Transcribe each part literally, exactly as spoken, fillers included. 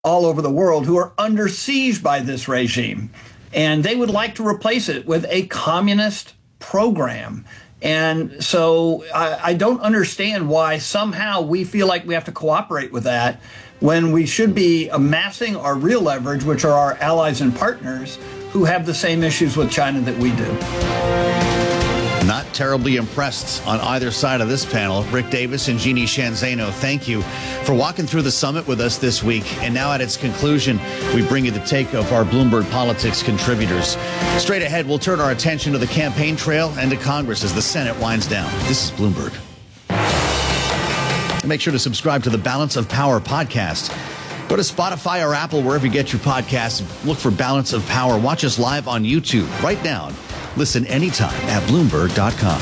all over the world who are under siege by this regime. And they would like to replace it with a communist program. And so I, I don't understand why somehow we feel like we have to cooperate with that when we should be amassing our real leverage, which are our allies and partners who have the same issues with China that we do. Not terribly impressed on either side of this panel. Rick Davis and Jeannie Sheehan Zaino, thank you for walking through the summit with us this week. And now at its conclusion, we bring you the take of our Bloomberg Politics contributors. Straight ahead, we'll turn our attention to the campaign trail and to Congress as the Senate winds down. This is Bloomberg. Make sure to subscribe to the Balance of Power podcast. Go to Spotify or Apple, wherever you get your podcasts. Look for Balance of Power. Watch us live on YouTube right now. Listen anytime at Bloomberg dot com.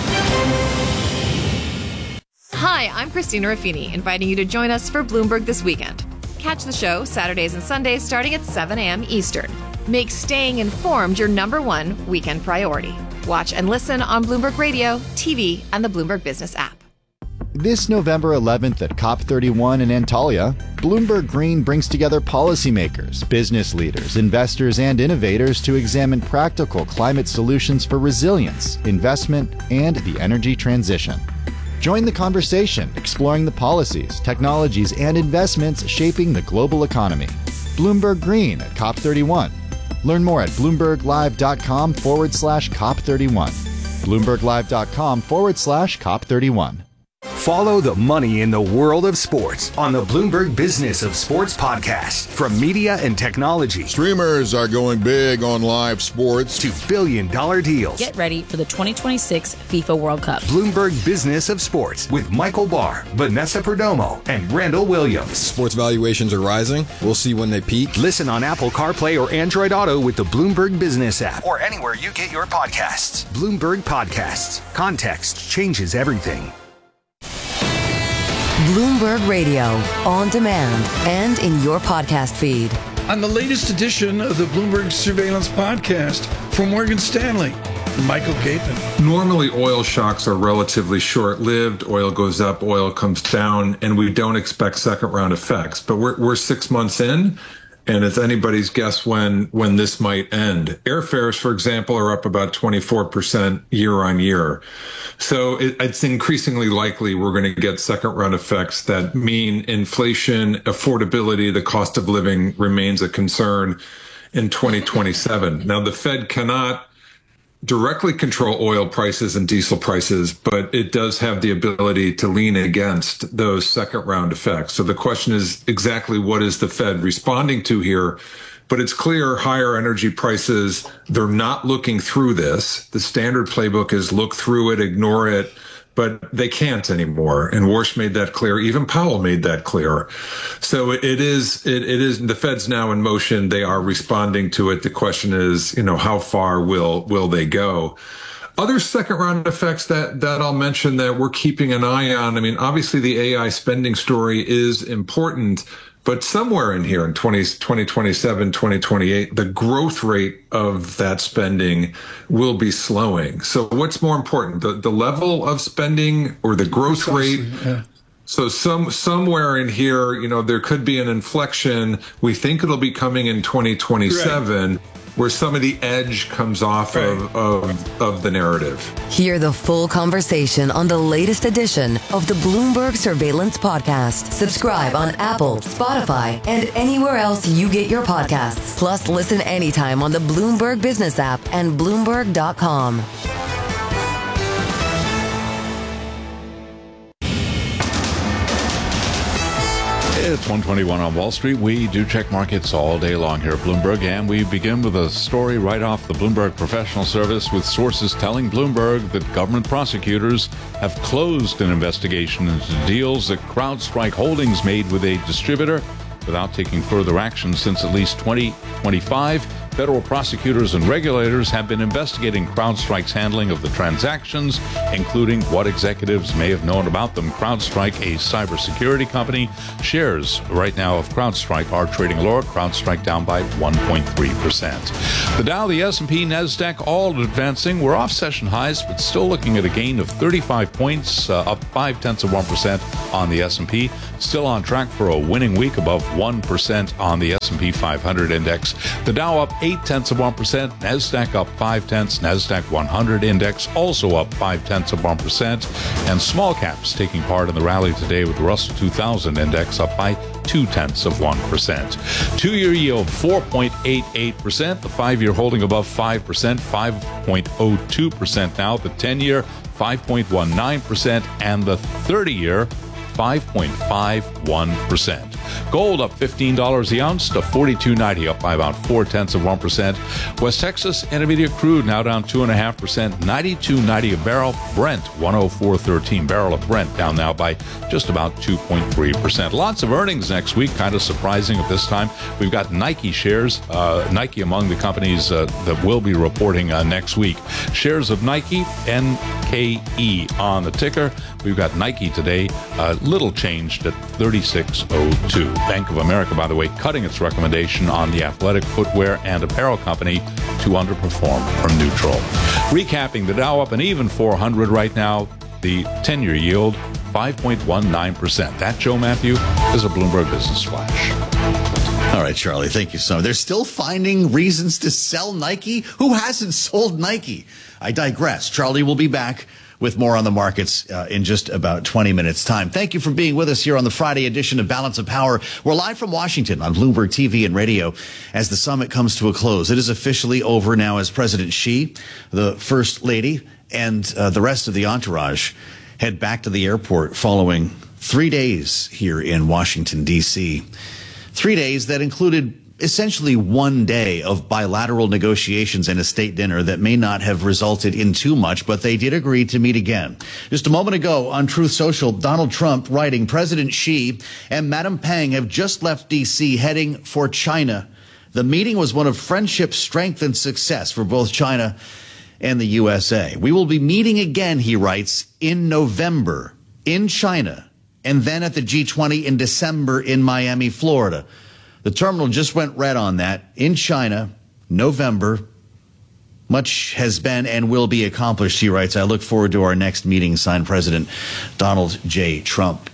Hi, I'm Christina Raffini, inviting you to join us for Bloomberg This Weekend. Catch the show Saturdays and Sundays starting at seven a.m. Eastern. Make staying informed your number one weekend priority. Watch and listen on Bloomberg Radio, T V, and the Bloomberg Business app. This November eleventh at COP thirty-one in Antalya, Bloomberg Green brings together policymakers, business leaders, investors, and innovators to examine practical climate solutions for resilience, investment, and the energy transition. Join the conversation, exploring the policies, technologies, and investments shaping the global economy. Bloomberg Green at COP thirty-one. Learn more at bloomberglive.com forward slash COP31. bloomberglive.com forward slash COP31. Follow the money in the world of sports on the Bloomberg Business of Sports podcast. From media and technology. Streamers are going big on live sports. To billion dollar deals. Get ready for the twenty twenty-six FIFA World Cup. Bloomberg Business of Sports with Michael Barr, Vanessa Perdomo, and Randall Williams. Sports valuations are rising. We'll see when they peak. Listen on Apple CarPlay or Android Auto with the Bloomberg Business app. Or anywhere you get your podcasts. Bloomberg Podcasts. Context changes everything. Bloomberg Radio, on demand and in your podcast feed. On the latest edition of the Bloomberg Surveillance Podcast from Morgan Stanley, Michael Gapen. Normally, oil shocks are relatively short-lived. Oil goes up, oil comes down, and we don't expect second-round effects. But we're we're six months in, and it's anybody's guess when when this might end. Airfares, for example, are up about twenty-four percent year on year. So it, it's increasingly likely we're going to get second round effects that mean inflation, affordability, the cost of living remains a concern in twenty twenty-seven. Now, the Fed cannot directly control oil prices and diesel prices, but it does have the ability to lean against those second round effects. So the question is exactly what is the Fed responding to here? But it's clear higher energy prices, they're not looking through this. The standard playbook is look through it, ignore it, but they can't anymore. And Warsh made that clear. Even Powell made that clear. So it is, it, it is, the Fed's now in motion. They are responding to it. The question is, you know, how far will, will they go? Other second round effects that, that I'll mention that we're keeping an eye on. I mean, obviously the A I spending story is important, but somewhere in here in twenty twenty-seven, twenty twenty-eight, the growth rate of that spending will be slowing. So what's more important, the, the level of spending or the growth rate? Yeah. So some somewhere in here, you know, there could be an inflection. We think it'll be coming in twenty twenty-seven. Right. Where some of the edge comes off right. of, of, of the narrative. Hear the full conversation on the latest edition of the Bloomberg Surveillance Podcast. Subscribe on Apple, Spotify, and anywhere else you get your podcasts. Plus, listen anytime on the Bloomberg Business app and Bloomberg dot com. It's one twenty-one on Wall Street. We do check markets all day long here at Bloomberg, and we begin with a story right off the Bloomberg Professional Service with sources telling Bloomberg that government prosecutors have closed an investigation into deals that CrowdStrike Holdings made with a distributor without taking further action since at least twenty twenty-five. Federal prosecutors and regulators have been investigating CrowdStrike's handling of the transactions, including what executives may have known about them. CrowdStrike, a cybersecurity company, shares right now of CrowdStrike are trading lower. CrowdStrike down by one point three percent. The Dow, the S and P, NASDAQ all advancing. We're off session highs, but still looking at a gain of thirty-five points, uh, up five tenths of one percent on the S and P. Still on track for a winning week above one percent on the S and P five hundred index. The Dow up eight tenths of one percent, NASDAQ up five tenths, NASDAQ one hundred index also up five tenths of one percent, and small caps taking part in the rally today with the Russell two thousand index up by two tenths of one percent. Two-year yield four point eight eight percent, the five-year holding above five percent, five point oh two percent now, the ten-year five point one nine percent, and the thirty-year five point five one percent. Gold up fifteen dollars the ounce to forty-two ninety, up by about four tenths of one percent. West Texas Intermediate crude now down two and a half percent, ninety-two ninety a barrel. Brent one oh four thirteen, barrel of Brent down now by just about two point three percent. Lots of earnings next week, kind of surprising at this time. We've got Nike shares, uh, Nike among the companies uh, that will be reporting uh, next week. Shares of Nike, N K E on the ticker. We've got Nike today, uh, little changed at thirty-six oh two. Bank of America, by the way, cutting its recommendation on the athletic footwear and apparel company to underperform or neutral. Recapping, the Dow up an even four hundred right now. The ten-year yield, five point one nine percent. That, Joe Matthew, is a Bloomberg Business Flash. All right, Charlie, thank you so much. They're still finding reasons to sell Nike? Who hasn't sold Nike? I digress. Charlie will be back with more on the markets uh, in just about twenty minutes' time. Thank you for being with us here on the Friday edition of Balance of Power. We're live from Washington on Bloomberg T V and radio as the summit comes to a close. It is officially over now as President Xi, the First Lady, and uh, the rest of the entourage head back to the airport following three days here in Washington, D C Three days that included essentially one day of bilateral negotiations and a state dinner that may not have resulted in too much, but they did agree to meet again. Just a moment ago on Truth Social, Donald Trump writing, President Xi and Madam Peng have just left D C heading for China. The meeting was one of friendship, strength, and success for both China and the U S A. We will be meeting again, he writes, in November in China, and then at the G twenty in December in Miami, Florida. The terminal just went red on that. In China, November. Much has been and will be accomplished, he writes. I look forward to our next meeting, signed President Donald J. Trump.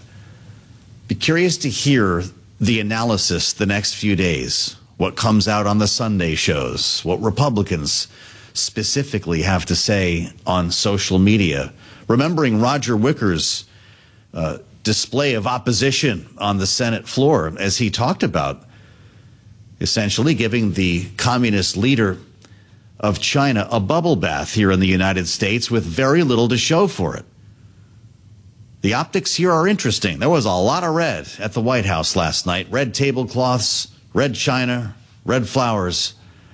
Be curious to hear the analysis the next few days. What comes out on the Sunday shows. What Republicans specifically have to say on social media. Remembering Roger Wicker's uh, display of opposition on the Senate floor as he talked about essentially giving the communist leader of China a bubble bath here in the United States with very little to show for it. The optics here are interesting. There was a lot of red at the White House last night. Red tablecloths, red china, red flowers.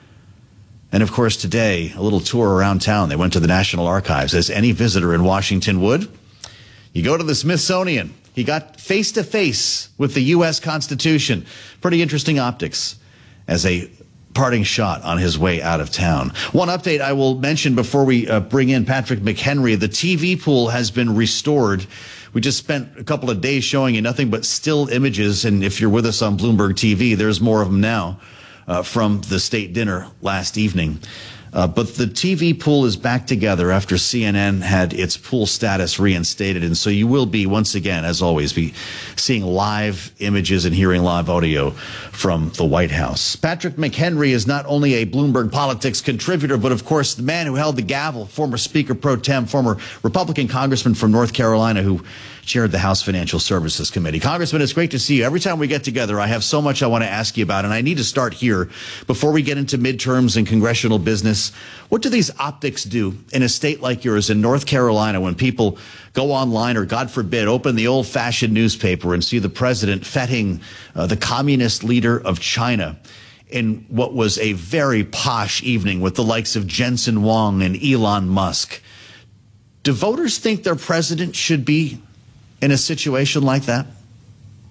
And of course today, a little tour around town. They went to the National Archives, as any visitor in Washington would. You go to the Smithsonian. He got face to face with the U S Constitution. Pretty interesting optics as a parting shot on his way out of town. One update I will mention before we uh, bring in Patrick McHenry. The T V pool has been restored. We just spent a couple of days showing you nothing but still images. And if you're with us on Bloomberg T V, there's more of them now uh, from the state dinner last evening. Uh, but the T V pool is back together after C N N had its pool status reinstated. And so you will be, once again, as always, be seeing live images and hearing live audio from the White House. Patrick McHenry is not only a Bloomberg Politics contributor, but, of course, the man who held the gavel, former Speaker Pro Tem, former Republican congressman from North Carolina who chaired the House Financial Services Committee. Congressman, it's great to see you. Every time we get together, I have so much I want to ask you about, and I need to start here before we get into midterms and congressional business. What do these optics do in a state like yours in North Carolina when people go online or, God forbid, open the old-fashioned newspaper and see the president feting uh, the communist leader of China in what was a very posh evening with the likes of Jensen Huang and Elon Musk? Do voters think their president should be in a situation like that?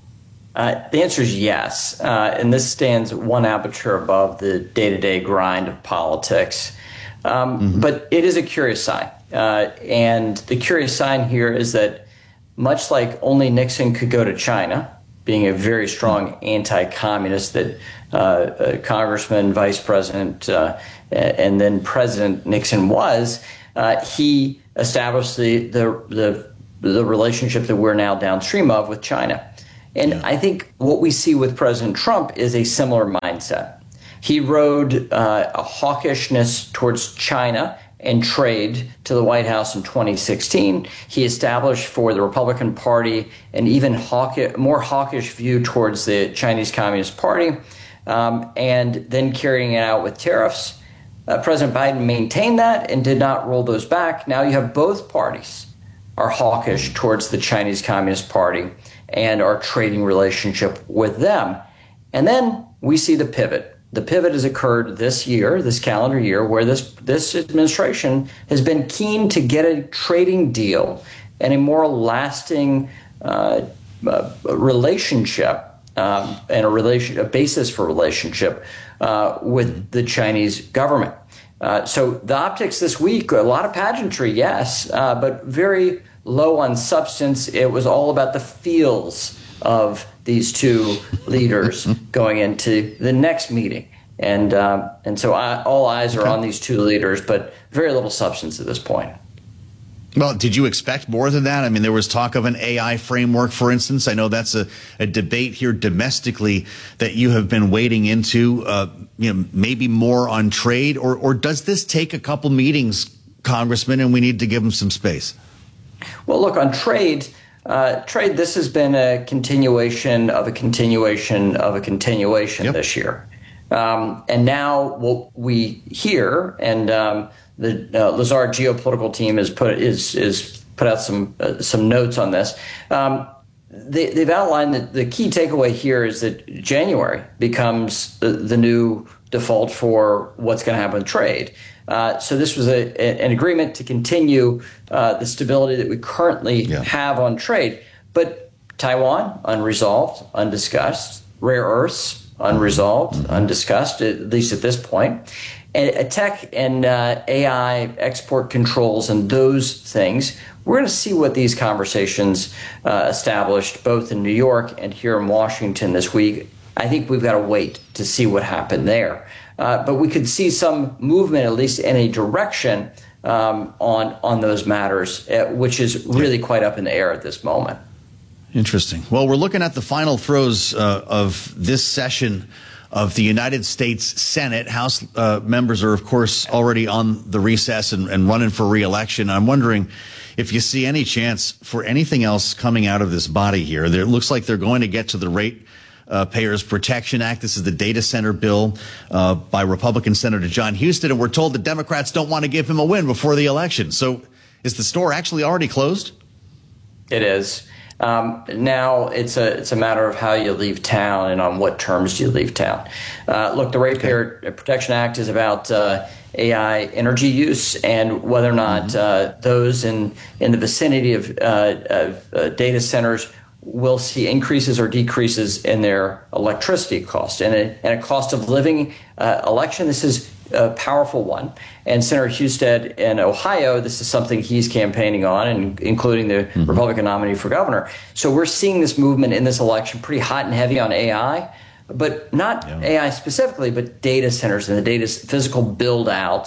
Uh, the answer is yes, uh, and this stands one aperture above the day-to-day grind of politics. Um, mm-hmm. But it is a curious sign, uh, and the curious sign here is that much like only Nixon could go to China, being a very strong anti-communist that uh, uh, Congressman, Vice President, uh, and then President Nixon was, uh, he established the, the the the relationship that we're now downstream of with China. And yeah. I think what we see with President Trump is a similar mindset. He rode uh, a hawkishness towards China and trade to the White House in twenty sixteen. He established for the Republican Party an even hawkish, more hawkish view towards the Chinese Communist Party, um, and then carrying it out with tariffs. Uh, President Biden maintained that and did not roll those back. Now you have both parties are hawkish towards the Chinese Communist Party and our trading relationship with them. And then we see the pivot. The pivot has occurred this year, this calendar year, where this, this administration has been keen to get a trading deal and a more lasting uh, uh, relationship um, and a, relation, a basis for relationship uh, with the Chinese government. Uh, so the optics this week, a lot of pageantry, yes, uh, but very low on substance. It was all about the feels of these two leaders going into the next meeting. And um, and so I, all eyes are okay. on these two leaders, but very little substance at this point. Well, did you expect more than that? I mean, there was talk of an A I framework, for instance. I know that's a, a debate here domestically that you have been wading into, uh, you know, maybe more on trade, or, or does this take a couple meetings, Congressman, and we need to give them some space? Well, look, on trade, uh, trade, this has been a continuation of a continuation of a continuation yep. this year. Um, and now what we hear, and um, the uh, Lazard geopolitical team has put is is put out some uh, some notes on this. Um, they, they've outlined that the key takeaway here is that January becomes the, the new default for what's going to happen with trade. Uh, so this was a, a, an agreement to continue uh, the stability that we currently yeah. have on trade. But Taiwan, unresolved, undiscussed. Rare earths, unresolved, mm-hmm. undiscussed, at least at this point. And uh, tech and uh, A I export controls and those things, we're going to see what these conversations uh, established both in New York and here in Washington this week. I think we've got to wait to see what happened there. Uh, but we could see some movement, at least in a direction, um, on on those matters, uh, which is really quite up in the air at this moment. Interesting. Well, we're looking at the final throes uh, of this session of the United States Senate. House uh, members are, of course, already on the recess and, and running for re-election. I'm wondering if you see any chance for anything else coming out of this body here. There, it looks like they're going to get to the rate Uh, Payers Protection Act. This is the data center bill uh, by Republican Senator John Huston, and we're told the Democrats don't want to give him a win before the election. So is the store actually already closed? It is. Um, now it's a it's a matter of how you leave town and on what terms you leave town. Uh, look, the Ratepayer okay. Protection Act is about uh, A I energy use and whether or not mm-hmm. uh, those in, in the vicinity of, uh, of uh, data centers will see increases or decreases in their electricity cost. And a, and a cost of living uh, election, this is a powerful one. And Senator Husted in Ohio, this is something he's campaigning on, and including the mm-hmm. Republican nominee for governor. So we're seeing this movement in this election pretty hot and heavy on A I, but not yeah. A I specifically, but data centers and the data physical build out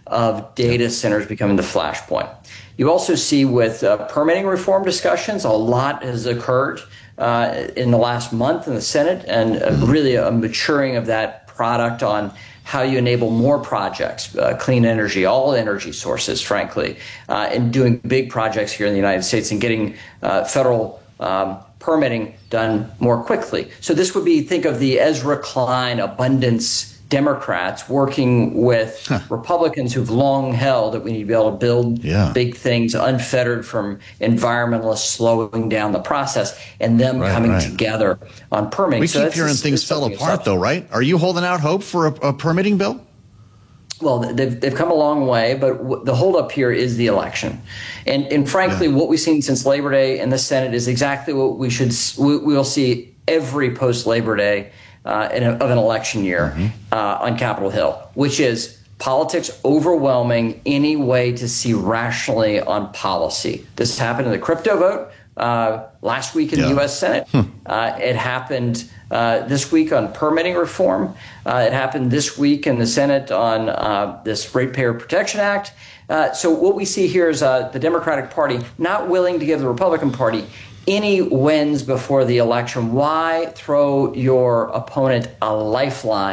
of data centers becoming the flashpoint. You also see with uh, permitting reform discussions, a lot has occurred uh, in the last month in the Senate, and uh, really a maturing of that product on how you enable more projects, uh, clean energy, all energy sources, frankly, uh, and doing big projects here in the United States and getting uh, federal um, permitting done more quickly. So this would be, think of the Ezra Klein abundance Democrats working with huh. Republicans who've long held that we need to be able to build yeah. big things unfettered from environmentalists slowing down the process, and them right, coming right. together on permitting. We so keep hearing things fell apart, though, right? Are you holding out hope for a, a permitting bill? Well, they've, they've come a long way, but w- the holdup here is the election. And, and frankly, yeah. what we've seen since Labor Day in the Senate is exactly what we should we will see every post-Labor Day uh, in a, of an election year mm-hmm. uh, on Capitol Hill, which is politics overwhelming any way to see rationally on policy. This happened in the crypto vote uh, last week in yeah. the U S Senate. Hmm. Uh, it happened uh, this week on permitting reform. Uh, it happened this week in the Senate on uh, this Ratepayer Protection Act. Uh, so what we see here is uh, the Democratic Party not willing to give the Republican Party any wins before the election. Why throw your opponent a lifeline